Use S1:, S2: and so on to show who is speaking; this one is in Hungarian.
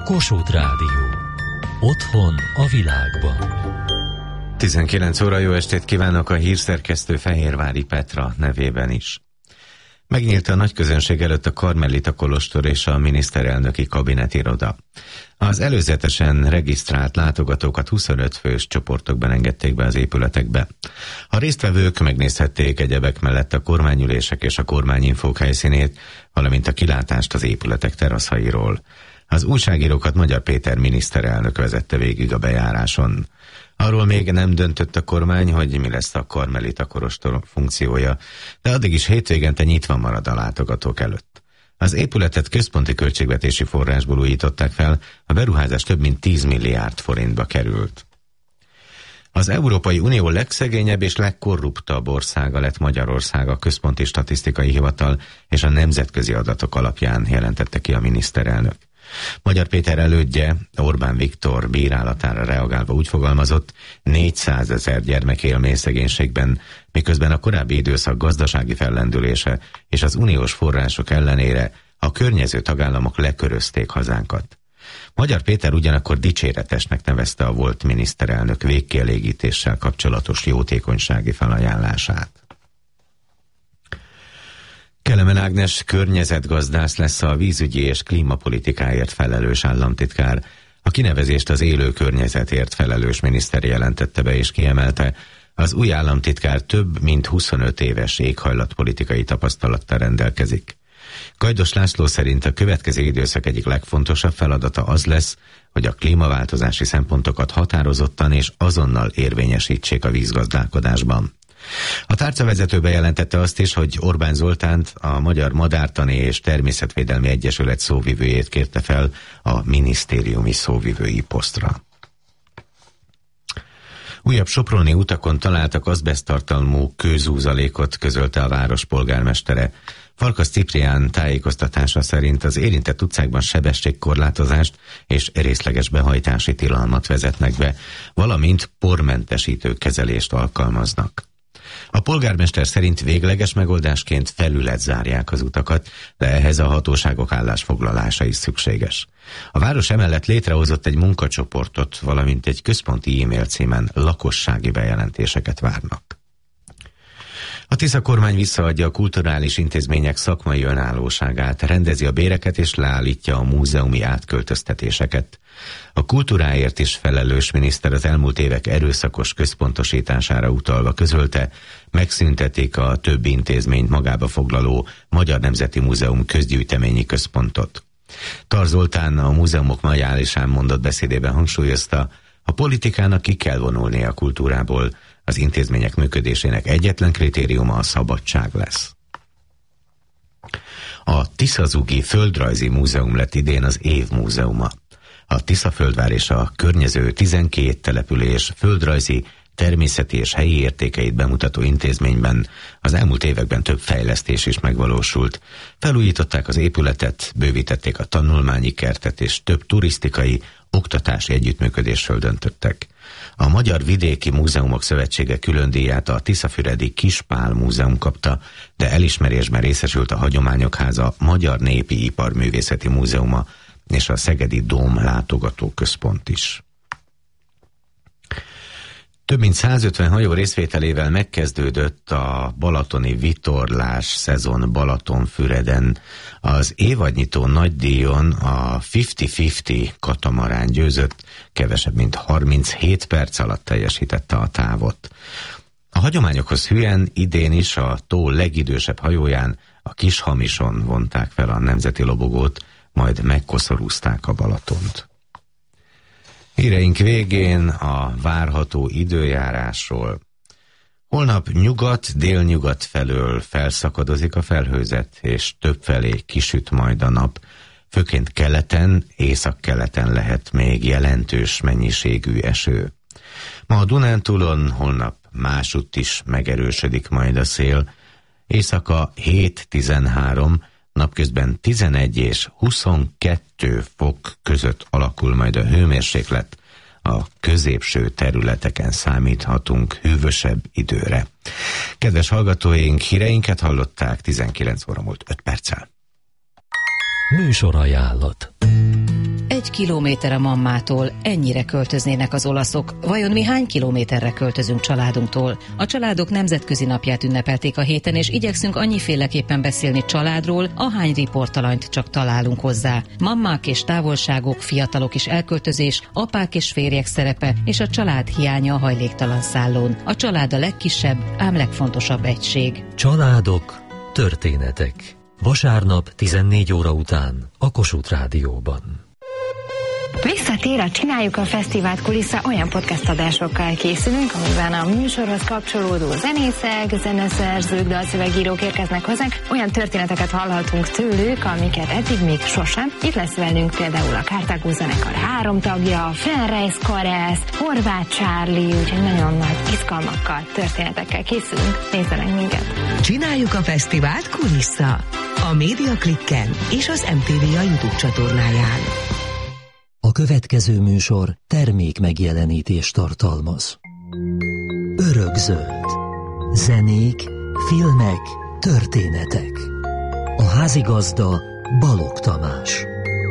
S1: Kossuth Rádió. Otthon a világban.
S2: 19 óra, jó estét kívánok a hírszerkesztő Fehérvári Petra nevében is. Megnyílt a nagy közönség előtt a Karmelita kolostor és a miniszterelnöki kabinetiroda. Az előzetesen regisztrált látogatókat 25 fős csoportokban engedték be az épületekbe. A résztvevők megnézhették egyebek mellett a kormányülések és a kormányinfók helyszínét, valamint a kilátást az épületek teraszairól. Az újságírókat Magyar Péter miniszterelnök vezette végig a bejáráson. Arról még nem döntött a kormány, hogy mi lesz a Karmelita kolostor funkciója, de addig is hétvégente nyitva marad a látogatók előtt. Az épületet központi költségvetési forrásból újították fel, a beruházás több mint 10 milliárd forintba került. Az Európai Unió legszegényebb és legkorruptabb országa lett Magyarország, a Központi Statisztikai Hivatal és a nemzetközi adatok alapján jelentette ki a miniszterelnök. Magyar Péter elődje, Orbán Viktor bírálatára reagálva úgy fogalmazott, 400 000 gyermek él mély szegénységben, miközben a korábbi időszak gazdasági fellendülése és az uniós források ellenére a környező tagállamok lekörözték hazánkat. Magyar Péter ugyanakkor dicséretesnek nevezte a volt miniszterelnök végkielégítéssel kapcsolatos jótékonysági felajánlását. Kelemen Ágnes környezetgazdász lesz a vízügyi és klímapolitikáért felelős államtitkár. A kinevezést az élő környezetért felelős miniszter jelentette be és kiemelte, az új államtitkár több mint 25 éves éghajlatpolitikai tapasztalattal rendelkezik. Gajdos László szerint a következő időszak egyik legfontosabb feladata az lesz, hogy a klímaváltozási szempontokat határozottan és azonnal érvényesítsék a vízgazdálkodásban. A tárcavezető bejelentette azt is, hogy Orbán Zoltánt, a Magyar Madártani és Természetvédelmi Egyesület szóvivőjét kérte fel a minisztériumi szóvivői posztra. Újabb soproni utakon találtak azbeszttartalmú kőzúzalékot, közölte a város polgármestere. Farkas Ciprián tájékoztatása szerint az érintett utcákban sebességkorlátozást és részleges behajtási tilalmat vezetnek be, valamint pormentesítő kezelést alkalmaznak. A polgármester szerint végleges megoldásként felület zárják az utakat, de ehhez a hatóságok állásfoglalása is szükséges. A város emellett létrehozott egy munkacsoportot, valamint egy központi e-mail címen lakossági bejelentéseket várnak. A Tisza kormány visszaadja a kulturális intézmények szakmai önállóságát, rendezi a béreket és leállítja a múzeumi átköltöztetéseket. A kultúráért is felelős miniszter az elmúlt évek erőszakos központosítására utalva közölte, megszüntetik a több intézményt magába foglaló Magyar Nemzeti Múzeum közgyűjteményi központot. Tar Zoltán a múzeumok majálisán mondott beszédében hangsúlyozta, a politikának ki kell vonulnia a kultúrából, az intézmények működésének egyetlen kritériuma a szabadság lesz. A Tiszazugi Földrajzi Múzeum lett idén az év múzeuma. A Tiszaföldvár és a környező 12 település földrajzi, természeti és helyi értékeit bemutató intézményben az elmúlt években több fejlesztés is megvalósult. Felújították az épületet, bővítették a tanulmányi kertet és több turisztikai, oktatási együttműködésről döntöttek. A Magyar Vidéki Múzeumok Szövetsége különdíját a Tiszafüredi Kispál Múzeum kapta, de elismerésben részesült a Hagyományok Háza Magyar Népi Iparművészeti Múzeuma és a Szegedi Dóm Látogatóközpont is. Több mint 150 hajó részvételével megkezdődött a balatoni vitorlás szezon Balatonfüreden. Az évadnyitó nagydíjon a 50-50 katamarán győzött, kevesebb mint 37 perc alatt teljesítette a távot. A hagyományokhoz hűen idén is a tó legidősebb hajóján, a Kishamison vonták fel a nemzeti lobogót, majd megkoszorúzták a Balatont. Híreink végén a várható időjárásról. Holnap nyugat-délnyugat felől felszakadozik a felhőzet, és többfelé kisüt majd a nap. Főként keleten, északkeleten lehet még jelentős mennyiségű eső. Ma a Dunántúlon holnap másutt is megerősödik majd a szél. Éjszaka 7-13, napközben 11 és 22 fok között alakul majd a hőmérséklet. A középső területeken számíthatunk hűvösebb időre. Kedves hallgatóink, híreinket hallották, 19 óra múlt 5 perccel.
S1: Műsorajánlat.
S3: Egy 1 kilométer a Mammától, ennyire költöznének az olaszok. Vajon mi hány kilométerre költözünk családunktól? A családok nemzetközi napját ünnepelték a héten, és igyekszünk annyiféleképpen beszélni családról, ahány riportalanyt csak találunk hozzá. Mammák és távolságok, fiatalok és elköltözés, apák és férjek szerepe, és a család hiánya a hajléktalan szállón. A család a legkisebb, ám legfontosabb egység.
S1: Családok, történetek. Vasárnap 14 óra után a Kossuth Rádióban.
S4: Visszatér a Csináljuk a Fesztivált kulissza, olyan podcast adásokkal készülünk, amiben a műsorhoz kapcsolódó zenészek, zeneszerzők, dalszövegírók érkeznek hozzánk, olyan történeteket hallhatunk tőlük, amiket eddig még sosem. Itt lesz velünk például a Carthago zenekar 3 tagja, Fenreis Karesz, Horváth Charlie, úgyhogy nagyon nagy izgalmakkal, történetekkel készülünk. Nézzenek minket!
S5: Csináljuk a Fesztivált kulissza, a Média Klikken és az MTV a YouTube csatornáján.
S1: A következő műsor termék megjelenítést tartalmaz. Örökzöld. Zenék, filmek, történetek. A házigazda Balogh Tamás.